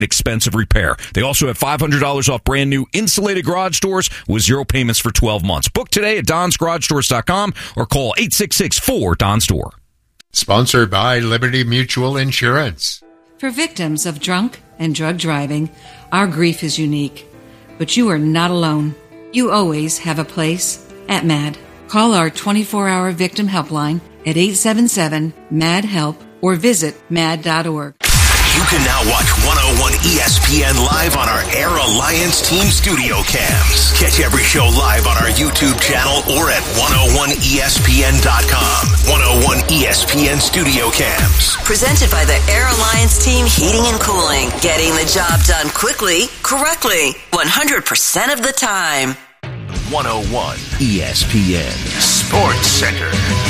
expensive repair. They also have $500 off brand new insulated garage doors with 0 payments for 12 months. Book today at donsgaragedoors.com or call 866-4-DONS-DOOR. Sponsored by Liberty Mutual Insurance. For victims of drunk and drug driving, our grief is unique. But you are not alone. You always have a place at MAD. Call our 24-hour victim helpline at 877-MAD-HELP or visit mad.org. You can now watch 101 ESPN live on our Air Alliance Team studio cams. Catch every show live on our YouTube channel or at 101ESPN.com. 101 ESPN studio cams. Presented by the Air Alliance Team Heating and Cooling. Getting the job done quickly, correctly, 100% of the time. 101 ESPN Sports Center.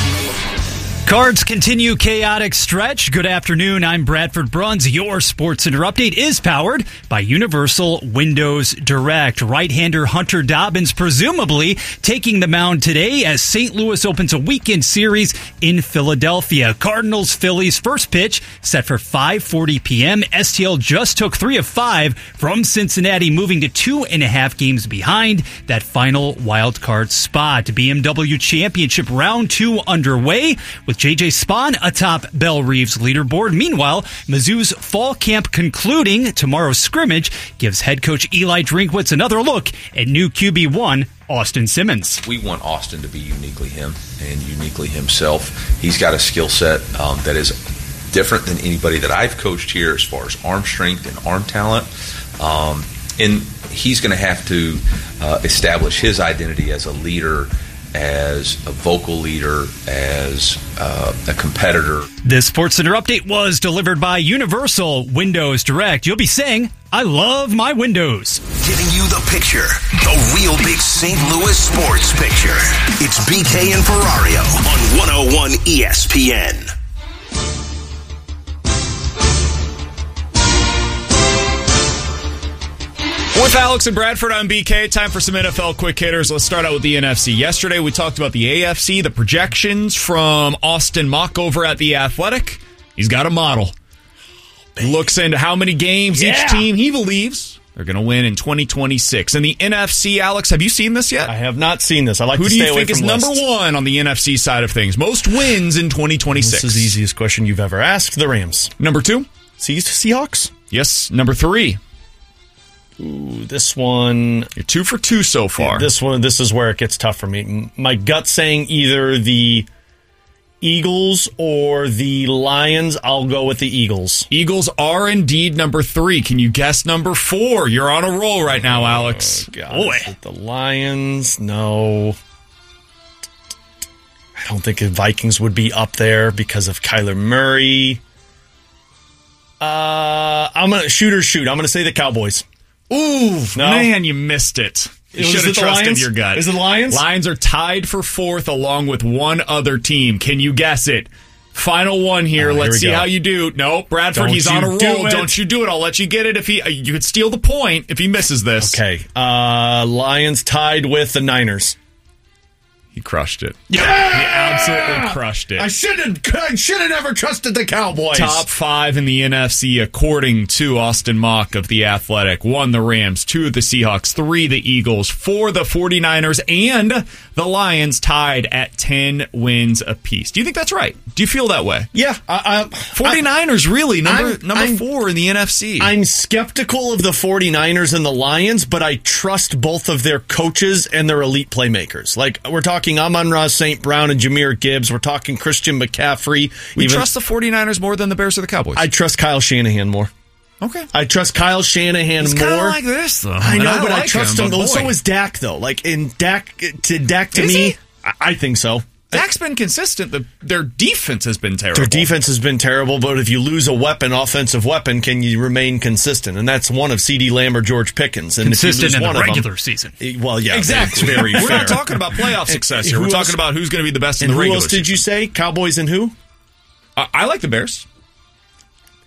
Cards continue chaotic stretch. Good afternoon. I'm Bradford Bruns. Your Sports Center update is powered by Universal Windows Direct. Right-hander Hunter Dobbins presumably taking the mound today as St. Louis opens a weekend series in Philadelphia. Cardinals-Phillies first pitch set for 5:40 p.m. STL just took 3 of 5 from Cincinnati, moving to 2.5 games behind that final wild card spot. BMW Championship Round 2 underway with J.J. Spahn atop Belle Reeves leaderboard. Meanwhile, Mizzou's fall camp concluding. Tomorrow's scrimmage gives head coach Eli Drinkwitz another look at new QB1, Austin Simmons. We want Austin to be uniquely him and uniquely himself. He's got a skill set that is different than anybody that I've coached here as far as arm strength and arm talent. And he's going to have to establish his identity as a leader, as a vocal leader, as a competitor. This Sports Center update was delivered by Universal Windows Direct. You'll be saying, I love my windows. Giving you the picture, the real big St. Louis sports picture. It's BK and Ferrario on 101 ESPN. With Alex and Bradford, I'm BK. Time for some NFL quick hitters. Let's start out with the NFC. Yesterday, we talked about the AFC, the projections from Austin Mock over at The Athletic. He's got a model. Looks into how many games each team he believes they're going to win in 2026. And the NFC, Alex, have you seen this yet? I have not seen this. I like Who to do stay you away think from is lists. number one on the NFC side of things? Most wins in 2026. This is the easiest question you've ever asked. The Rams. Number 2? Seahawks? Yes. Number 3? Ooh, this one. You're 2 for 2 so far. This is where it gets tough for me. My gut's saying either the Eagles or the Lions. I'll go with the Eagles. Eagles are indeed number 3. Can you guess number 4? You're on a roll right now, Alex. God. Boy. The Lions, no. I don't think the Vikings would be up there because of Kyler Murray. I'm going to shoot. I'm going to say the Cowboys. Ooh, no. Man, you missed it. You should have trusted your gut. Is it the Lions? Lions are tied for 4th along with one other team. Can you guess it? Final one here. Let's see how you do. No, Bradford, he's on a roll. Don't you do it. I'll let you get it if you could steal the point if he misses this. Okay. Lions tied with the Niners. He crushed it. Yeah! He absolutely crushed it. I should have never trusted the Cowboys. Top 5 in the NFC, according to Austin Mock of The Athletic. 1, the Rams. 2, the Seahawks. 3, the Eagles. 4, the 49ers. And the Lions tied at 10 wins apiece. Do you think that's right? Do you feel that way? Yeah. 49ers, really, number 4 in the NFC. I'm skeptical of the 49ers and the Lions, but I trust both of their coaches and their elite playmakers. Like, we're talking Amon-Ra St. Brown and Jahmyr Gibbs. We're talking Christian McCaffrey. We trust the 49ers more than the Bears or the Cowboys. I trust Kyle Shanahan more. Okay. I trust Kyle Shanahan He's more. Kind of like this, though. I know, but like I trust him. So is Dak, though. Like, Dak to me, I think so. Dak's been consistent. Their defense has been terrible. Their defense has been terrible, but if you lose a offensive weapon, can you remain consistent? And that's one of CeeDee Lamb or George Pickens. And consistent if you lose in the regular season. Well, yeah. Exactly. Very We're fair. not talking about playoff success here. We're talking about who's going to be the best in the regular season. Who else did you say? Cowboys and who? I like the Bears.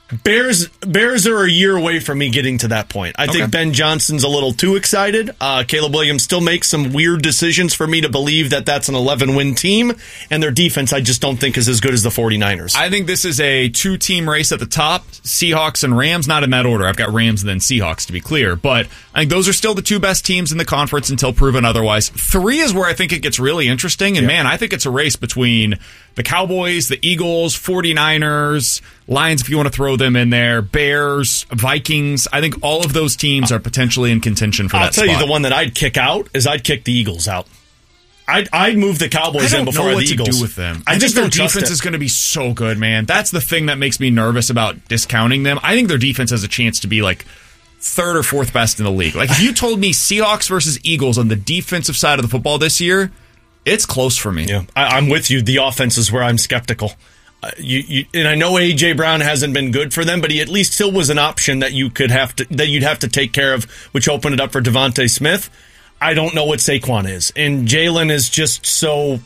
Bears are a year away from me getting to that point. I think Ben Johnson's a little too excited. Caleb Williams still makes some weird decisions for me to believe that that's an 11-win team, and their defense I just don't think is as good as the 49ers. I think this is a two-team race at the top, Seahawks and Rams, not in that order. I've got Rams and then Seahawks, to be clear, but I think those are still the two best teams in the conference until proven otherwise. 3 is where I think it gets really interesting, and man, I think it's a race between the Cowboys, the Eagles, 49ers, Lions, if you want to throw them in there, Bears, Vikings. I think all of those teams are potentially in contention for that spot. I'll tell you the one that I'd kick out is I'd kick the Eagles out. I'd move the Cowboys in before the Eagles. I don't know what to do with them. I think their defense is going to be so good, man. That's the thing that makes me nervous about discounting them. I think their defense has a chance to be like 3rd or 4th best in the league. Like if you told me Seahawks versus Eagles on the defensive side of the football this year, it's close for me. Yeah, I'm with you. The offense is where I'm skeptical. And I know A.J. Brown hasn't been good for them, but he at least still was an option that you'd have to take care of, which opened it up for Devontae Smith. I don't know what Saquon is, and Jalen is just so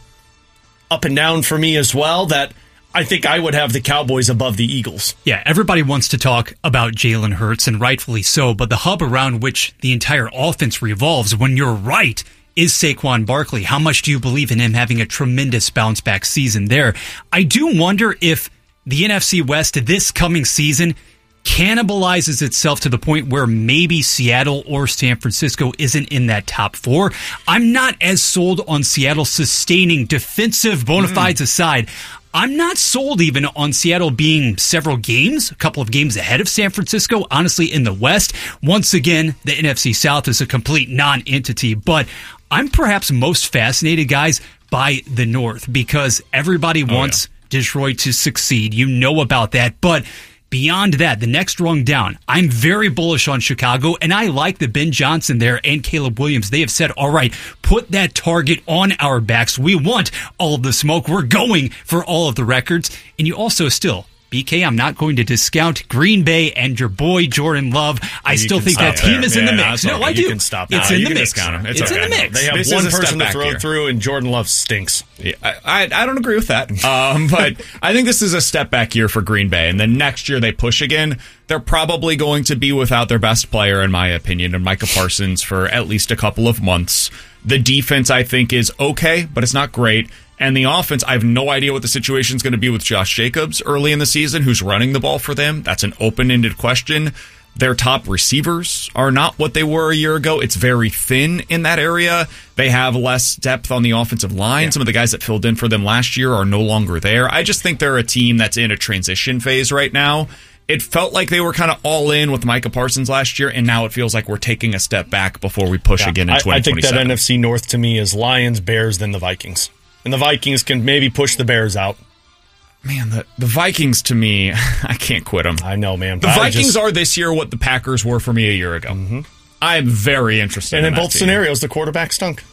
up and down for me as well that I think I would have the Cowboys above the Eagles. Yeah, everybody wants to talk about Jalen Hurts, and rightfully so, but the hub around which the entire offense revolves, when you're right, is Saquon Barkley. How much do you believe in him having a tremendous bounce-back season there? I do wonder if the NFC West this coming season cannibalizes itself to the point where maybe Seattle or San Francisco isn't in that top 4. I'm not as sold on Seattle sustaining defensive bona fides aside. I'm not sold even on Seattle being several games, a couple of games ahead of San Francisco, honestly, in the West. Once again, the NFC South is a complete non-entity, but I'm perhaps most fascinated, guys, by the North because everybody wants Detroit to succeed. You know about that, but beyond that, the next rung down, I'm very bullish on Chicago, and I like the Ben Johnson there and Caleb Williams. They have said, all right, put that target on our backs. We want all of the smoke. We're going for all of the records. And you also still, BK, I'm not going to discount Green Bay and your boy Jordan Love. I still think that team is in the mix. No, I do. You can stop. It's in the mix. It's in the mix. They have one person to throw through, and Jordan Love stinks. Yeah, I don't agree with that. But I think this is a step back year for Green Bay, and then next year they push again. They're probably going to be without their best player, in my opinion, and Micah Parsons for at least a couple of months. The defense, I think, is okay, but it's not great. And the offense, I have no idea what the situation is going to be with Josh Jacobs early in the season, who's running the ball for them. That's an open-ended question. Their top receivers are not what they were a year ago. It's very thin in that area. They have less depth on the offensive line. Yeah. Some of the guys that filled in for them last year are no longer there. I just think they're a team that's in a transition phase right now. It felt like they were kind of all in with Micah Parsons last year, and now it feels like we're taking a step back before we push again in 2027. I think that NFC North to me is Lions, Bears, then the Vikings. And the Vikings can maybe push the Bears out. Man, the Vikings, to me, I can't quit them. I know, man. The Vikings are this year what the Packers were for me a year ago. Mm-hmm. I'm very interested in that. And in both scenarios, the quarterback stunk.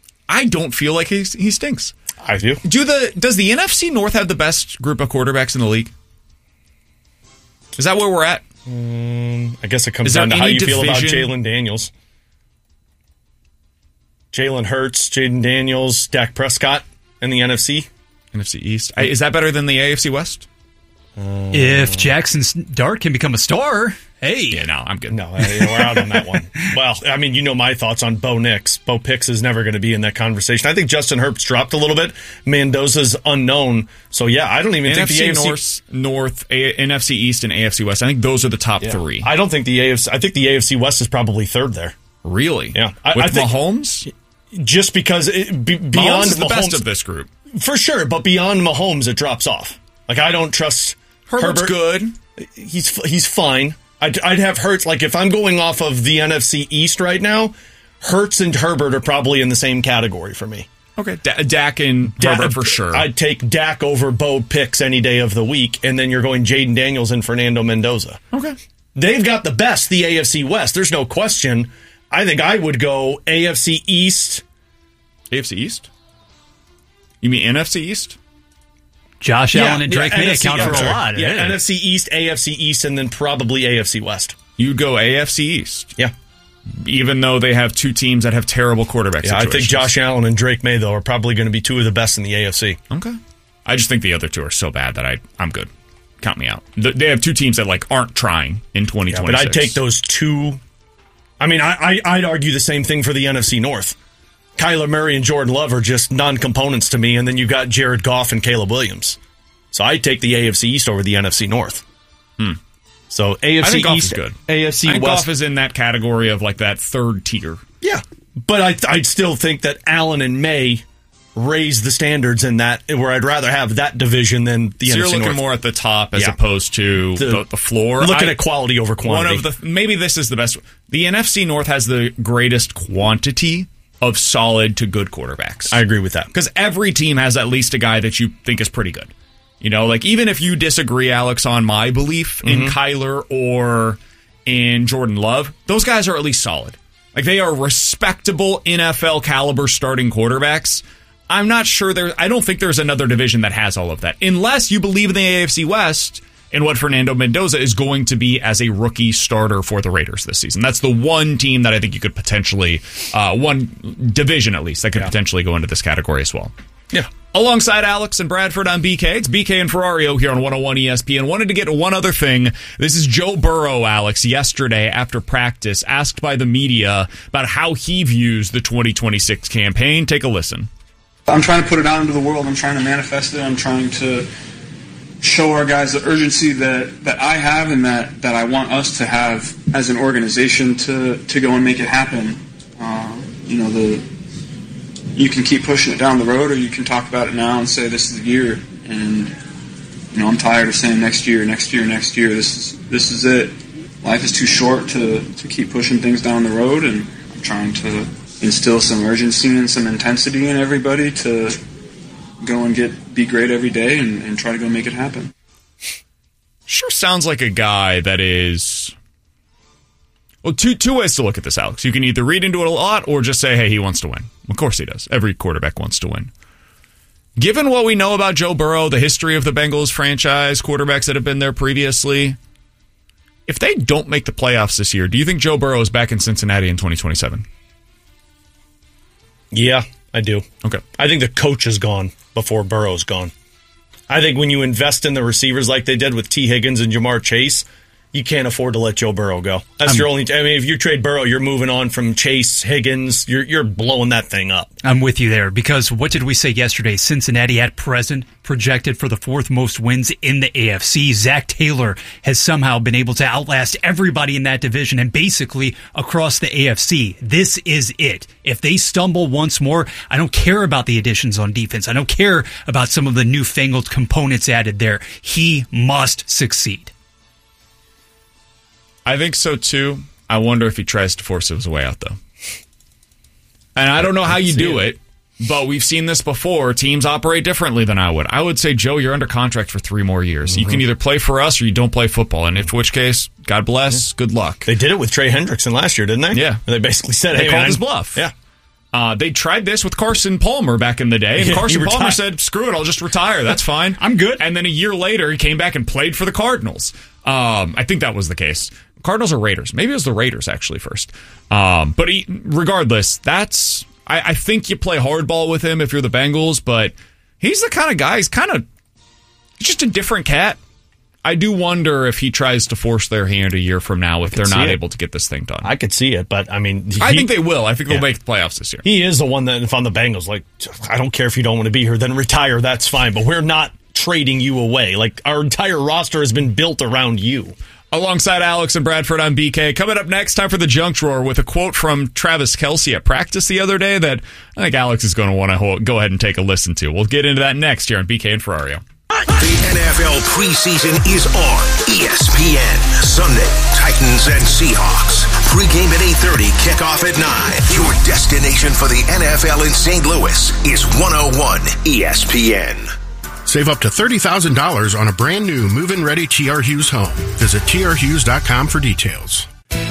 I don't feel like he stinks. I do. Does the NFC North have the best group of quarterbacks in the league? Is that where we're at? I guess it comes down to how you feel about Jalen Daniels. Jalen Hurts, Jaden Daniels, Dak Prescott in the NFC. NFC East. Is that better than the AFC West? If Jackson Dart can become a star, hey. Yeah, no, I'm good. No, we're out on that one. Well, I mean, you know my thoughts on Bo Nix. Bo Pix is never going to be in that conversation. I think Justin Herbst dropped a little bit. Mendoza's unknown. So, yeah, I don't even think the AFC North, NFC East, and AFC West. I think those are the top 3. I don't think the AFC. I think the AFC West is probably 3rd there. Really? Yeah. I think Mahomes? Just because beyond Mahomes is the best of this group. For sure, but beyond Mahomes, it drops off. Like, I don't trust Herbert's Herbert. Good. He's fine. I'd have Hurts. Like, if I'm going off of the NFC East right now, Hurts and Herbert are probably in the same category for me. Okay. Dak and Herbert for sure. I'd take Dak over Bo Pix any day of the week, and then you're going Jaden Daniels and Fernando Mendoza. Okay. They've got the best, the AFC West. There's no question. I think I would go AFC East. AFC East? You mean NFC East? Josh Allen and Drake May account for a lot. Yeah, NFC East, AFC East, and then probably AFC West. You'd go AFC East. Yeah. Even though they have 2 teams that have terrible quarterback situations. I think Josh Allen and Drake May, though, are probably going to be 2 of the best in the AFC. Okay. I just think the other 2 are so bad that I'm good. count me out. They have two teams that aren't trying in 2026. Yeah, but I'd take those two. I mean, I'd argue the same thing for the NFC North. Kyler Murray and Jordan Love are just non-components to me, and then you've got Jared Goff and Caleb Williams. So I'd take the AFC East over the NFC North. So AFC I think Goff East is good. AFC I think West Goff is in that category of that third tier. Yeah, but I'd still think that Allen and May raise the standards in that, where I'd rather have that division than the So NFC you're looking North. more at the top as opposed to the floor. Looking at quality over quantity. Maybe this is the best. The NFC North has the greatest quantity of solid to good quarterbacks. I agree with that. Because every team has at least a guy that you think is pretty good. Even if you disagree, Alex, on my belief in Kyler or in Jordan Love, those guys are at least solid. They are respectable NFL caliber starting quarterbacks. I'm not sure I don't think there's another division that has all of that. Unless you believe in the AFC West and what Fernando Mendoza is going to be as a rookie starter for the Raiders this season. That's the one team that I think you could potentially, one division at least, that could potentially go into this category as well. Yeah. Alongside Alex and Bradford on BK, it's BK and Ferrario here on 101 ESPN. Wanted to get to one other thing. This is Joe Burrow, Alex, yesterday after practice, asked by the media about how he views the 2026 campaign. Take a listen. I'm trying to put it out into the world. I'm trying to manifest it. I'm trying to show our guys the urgency that I have and that I want us to have as an organization to go and make it happen. You can keep pushing it down the road, or you can talk about it now and say this is the year. And I'm tired of saying next year. This is it. Life is too short to keep pushing things down the road, and I'm trying to instill some urgency and some intensity in everybody to go and be great every day and try to go make it happen. Sure sounds like a guy that is... Well, two ways to look at this, Alex. You can either read into it a lot or just say, hey, he wants to win. Of course he does. Every quarterback wants to win. Given what we know about Joe Burrow, the history of the Bengals franchise, quarterbacks that have been there previously, if they don't make the playoffs this year, do you think Joe Burrow is back in Cincinnati in 2027? Yeah, I do. Okay. I think the coach is gone before Burrow's gone. I think when you invest in the receivers like they did with T. Higgins and Jamar Chase, you can't afford to let Joe Burrow go. That's your only... if you trade Burrow, you're moving on from Chase, Higgins. You're blowing that thing up. I'm with you there, because what did we say yesterday? Cincinnati at present projected for the fourth most wins in the AFC. Zach Taylor has somehow been able to outlast everybody in that division and basically across the AFC. This is it. If they stumble once more, I don't care about the additions on defense. I don't care about some of the newfangled components added there. He must succeed. I think so, too. I wonder if he tries to force his way out, though. And I don't know how you do it, but we've seen this before. Teams operate differently than I would. I would say, Joe, you're under contract for 3 more years. You can either play for us or you don't play football. And in which case, God bless, good luck. They did it with Trey Hendrickson last year, didn't they? Yeah. They basically said, they hey, called man. his bluff. Yeah. They tried this with Carson Palmer back in the day, and Carson Palmer said, screw it, I'll just retire. That's fine. I'm good. And then a year later, he came back and played for the Cardinals. I think that was the case. Cardinals or Raiders? Maybe it was the Raiders, actually, first. But regardless, I think you play hardball with him if you're the Bengals, but he's the kind of guy, he's just a different cat. I do wonder if he tries to force their hand a year from now if they're not able to get this thing done. I could see it, but I mean... I think they will. I think they'll make the playoffs this year. He is the one that, if I'm the Bengals, I don't care if you don't want to be here, then retire, that's fine, but we're not trading you away. Our entire roster has been built around you. Alongside Alex and Bradford on BK. Coming up next, time for the Junk Drawer with a quote from Travis Kelce at practice the other day that I think Alex is going to want to go ahead and take a listen to. We'll get into that next here on BK and Ferrario. The NFL preseason is on ESPN. Sunday, Titans and Seahawks. Pre-game at 8:30, kickoff at 9. Your destination for the NFL in St. Louis is 101 ESPN. Save up to $30,000 on a brand new move-in ready TR Hughes home. Visit trhughes.com for details.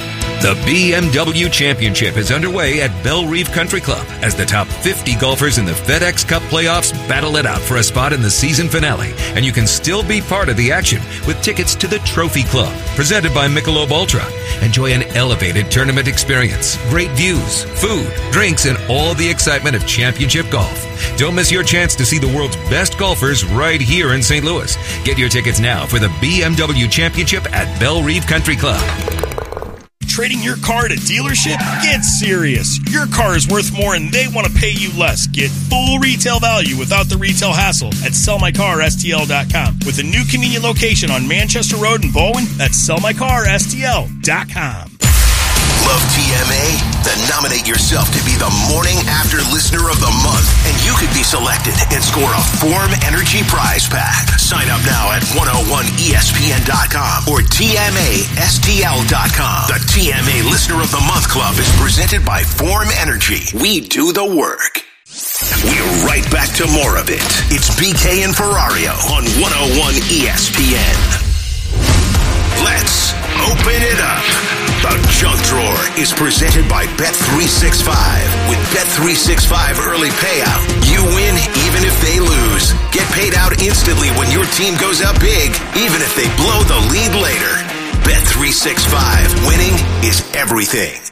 The BMW Championship is underway at Belle Reve Country Club as the top 50 golfers in the FedEx Cup playoffs battle it out for a spot in the season finale. And you can still be part of the action with tickets to the Trophy Club, presented by Michelob Ultra. Enjoy an elevated tournament experience, great views, food, drinks, and all the excitement of championship golf. Don't miss your chance to see the world's best golfers right here in St. Louis. Get your tickets now for the BMW Championship at Belle Reve Country Club. Trading your car at a dealership? Get serious. Your car is worth more and they want to pay you less. Get full retail value without the retail hassle at sellmycarstl.com. With a new convenient location on Manchester Road in Bowen, that's sellmycarstl.com. Love TMA? Then nominate yourself to be the Morning After Listener of the Month, and you could be selected and score a Form Energy prize pack. Sign up now at 101ESPN.com or TMASTL.com. The TMA Listener of the Month Club is presented by Form Energy. We do the work. We're right back to more of it. It's BK and Ferrario on 101 ESPN. Let's open it up. The Junk Drawer is presented by Bet365. With Bet365 early payout, you win even if they lose. Get paid out instantly when your team goes up big, even if they blow the lead later. Bet365. Winning is everything.